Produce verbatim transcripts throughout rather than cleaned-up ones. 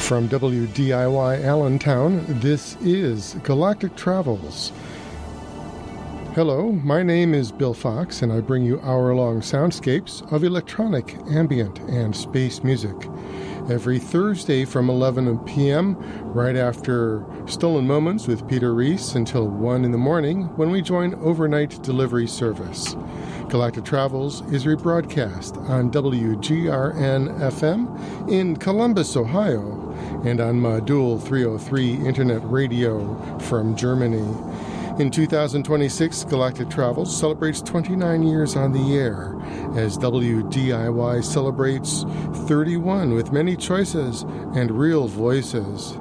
From W D I Y Allentown, this is Galactic Travels. Hello, my name is Bill Fox, and I bring you hour-long soundscapes of electronic, ambient, and space music. Every Thursday from eleven p.m., right after Stolen Moments with Peter Reese, until one in the morning when we join overnight delivery service. Galactic Travels is rebroadcast on W G R N F M in Columbus, Ohio, and on Modul three oh three Internet Radio from Germany. In two thousand twenty-six, Galactic Travels celebrates twenty-nine years on the air, as W D I Y celebrates thirty-one with many choices and real voices.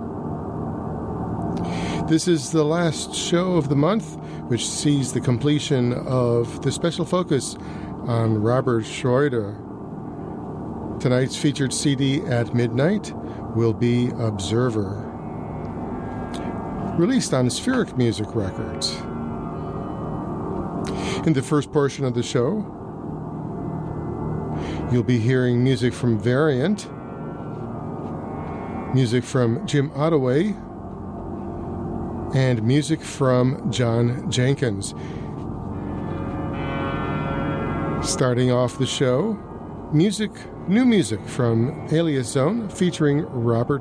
This is the last show of the month, which sees the completion of the special focus on Robert Schroeder. Tonight's featured C D at midnight will be Observer, released on Spheric Music Records. In the first portion of the show, you'll be hearing music from Variant, music from Jim Ottaway, and music from John Jenkins. Starting off the show, music, new music from Alias Zone featuring Robert